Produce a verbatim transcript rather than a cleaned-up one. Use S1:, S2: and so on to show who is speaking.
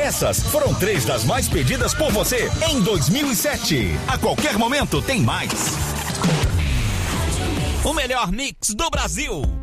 S1: Essas foram três das mais pedidas por você em dois mil e sete. A qualquer momento tem mais.
S2: O melhor mix do Brasil.